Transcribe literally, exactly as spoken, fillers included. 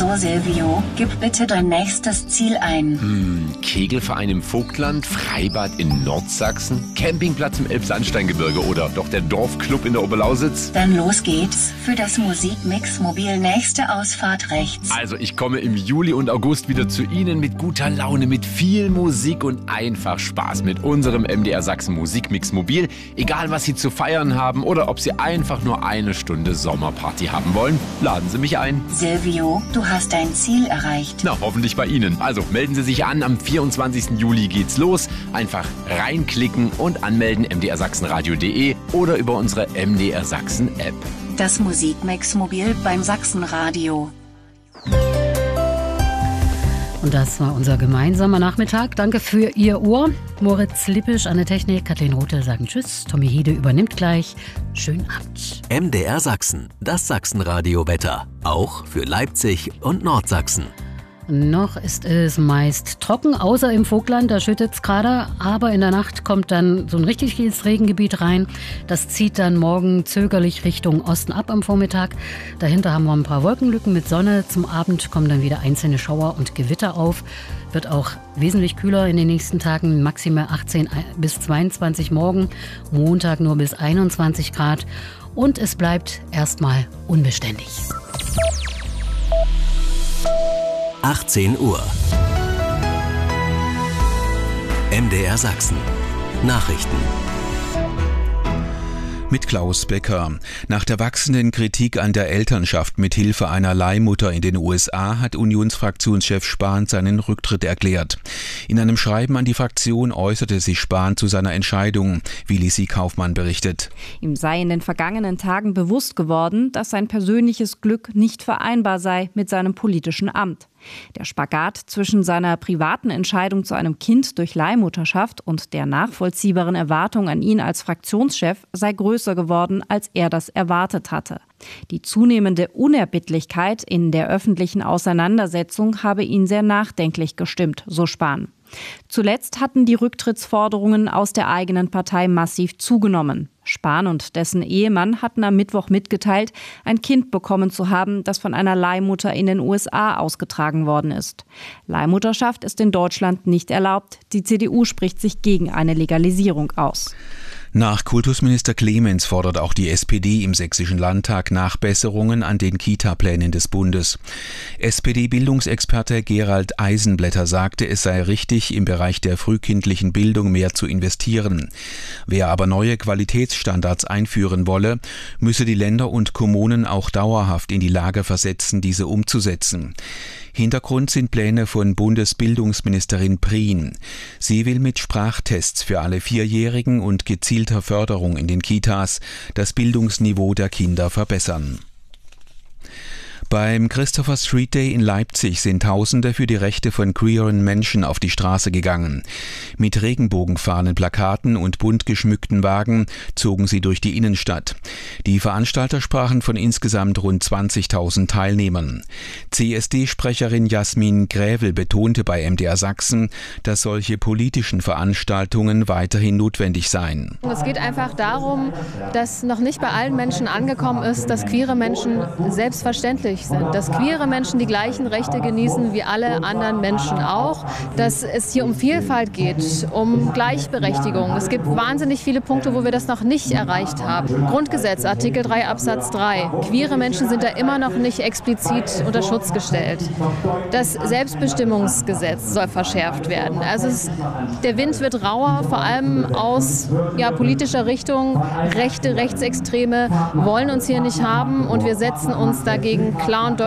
So, Silvio, gib bitte dein nächstes Ziel ein. Hm, Kegelverein im Vogtland, Freibad in Nordsachsen, Campingplatz im Elbsandsteingebirge oder doch der Dorfclub in der Oberlausitz? Dann los geht's für das Musikmix-Mobil nächste Ausfahrt rechts. Also ich komme im Juli und August wieder zu Ihnen mit guter Laune, mit viel Musik und einfach Spaß mit unserem M D R Sachsen Musikmix-Mobil. Egal was Sie zu feiern haben oder ob Sie einfach nur eine Stunde Sommerparty haben wollen, laden Sie mich ein. Silvio, du hast dein Ziel erreicht. Na, hoffentlich bei Ihnen. Also melden Sie sich an, am vierundzwanzigsten Juli geht's los. Einfach reinklicken und anmelden m d r sachsenradio punkt de oder über unsere M D R Sachsen App. Das Musikmix-Mobil beim Sachsenradio. Und das war unser gemeinsamer Nachmittag. Danke für Ihr Ohr. Moritz Lippisch an der Technik, Kathleen Rothe sagen Tschüss. Tommy Hede übernimmt gleich. Schönen Abend. M D R Sachsen, das Sachsenradio-Wetter. Auch für Leipzig und Nordsachsen. Noch ist es meist trocken, außer im Vogtland, da schüttet es gerade. Aber in der Nacht kommt dann so ein richtiges Regengebiet rein. Das zieht dann morgen zögerlich Richtung Osten ab am Vormittag. Dahinter haben wir ein paar Wolkenlücken mit Sonne. Zum Abend kommen dann wieder einzelne Schauer und Gewitter auf. Wird auch wesentlich kühler in den nächsten Tagen. Maximal achtzehn bis zweiundzwanzig morgen. Montag nur bis einundzwanzig Grad. Und es bleibt erstmal unbeständig. achtzehn Uhr. M D R Sachsen. Nachrichten. Mit Klaus Becker. Nach der wachsenden Kritik an der Elternschaft mit Hilfe einer Leihmutter in den U S A hat Unionsfraktionschef Spahn seinen Rücktritt erklärt. In einem Schreiben an die Fraktion äußerte sich Spahn zu seiner Entscheidung, wie Lissi Kaufmann berichtet. Ihm sei in den vergangenen Tagen bewusst geworden, dass sein persönliches Glück nicht vereinbar sei mit seinem politischen Amt. Der Spagat zwischen seiner privaten Entscheidung zu einem Kind durch Leihmutterschaft und der nachvollziehbaren Erwartung an ihn als Fraktionschef sei größer geworden, als er das erwartet hatte. Die zunehmende Unerbittlichkeit in der öffentlichen Auseinandersetzung habe ihn sehr nachdenklich gestimmt, so Spahn. Zuletzt hatten die Rücktrittsforderungen aus der eigenen Partei massiv zugenommen. Spahn und dessen Ehemann hatten am Mittwoch mitgeteilt, ein Kind bekommen zu haben, das von einer Leihmutter in den U S A ausgetragen worden ist. Leihmutterschaft ist in Deutschland nicht erlaubt. Die C D U spricht sich gegen eine Legalisierung aus. Nach Kultusminister Clemens fordert auch die S P D im Sächsischen Landtag Nachbesserungen an den Kita-Plänen des Bundes. S P D-Bildungsexperte Gerald Eisenblätter sagte, es sei richtig, im Bereich der frühkindlichen Bildung mehr zu investieren. Wer aber neue Qualitätsstandards einführen wolle, müsse die Länder und Kommunen auch dauerhaft in die Lage versetzen, diese umzusetzen. Hintergrund sind Pläne von Bundesbildungsministerin Prien. Sie will mit Sprachtests für alle Vierjährigen und gezielter Förderung in den Kitas das Bildungsniveau der Kinder verbessern. Beim Christopher Street Day in Leipzig sind Tausende für die Rechte von queeren Menschen auf die Straße gegangen. Mit Regenbogenfahnen, Plakaten und bunt geschmückten Wagen zogen sie durch die Innenstadt. Die Veranstalter sprachen von insgesamt rund zwanzigtausend Teilnehmern. C S D-Sprecherin Jasmin Grävel betonte bei M D R Sachsen, dass solche politischen Veranstaltungen weiterhin notwendig seien. Es geht einfach darum, dass noch nicht bei allen Menschen angekommen ist, dass queere Menschen selbstverständlich sind, dass queere Menschen die gleichen Rechte genießen wie alle anderen Menschen auch, dass es hier um Vielfalt geht, um Gleichberechtigung. Es gibt wahnsinnig viele Punkte, wo wir das noch nicht erreicht haben. Grundgesetz, Artikel drei Absatz drei. Queere Menschen sind da immer noch nicht explizit unter Schutz gestellt. Das Selbstbestimmungsgesetz soll verschärft werden. Also es, der Wind wird rauer, vor allem aus ja, politischer Richtung. Rechte, Rechtsextreme wollen uns hier nicht haben und wir setzen uns dagegen klar und deutlich